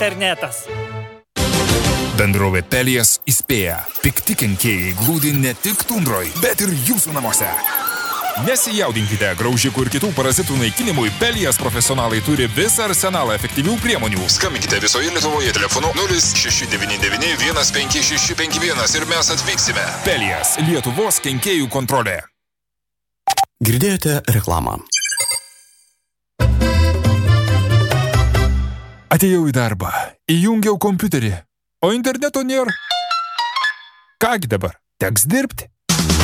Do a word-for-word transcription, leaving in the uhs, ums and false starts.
internetas. Bendrovė Pelijas įspėja. Pikti kenkėjai glūdi ne tik tundroj, bet ir jūsų namuose. Nesijaudinkite, graužikų ir kitų parazitų naikinimui Pelijas profesionalai turi visą arsenalą efektyvių priemonių. Skambinkite visoje Lietuvoje telefonu nulis šeši devyni devyni vienas penki šeši penki vienas ir mes atvyksime. Pelijas – Lietuvos kenkėjų kontrolė. Girdėjote reklamą. Atėjau į darbą, įjungiau kompiuterį, o interneto nėra. Kągi dabar, teks dirbti.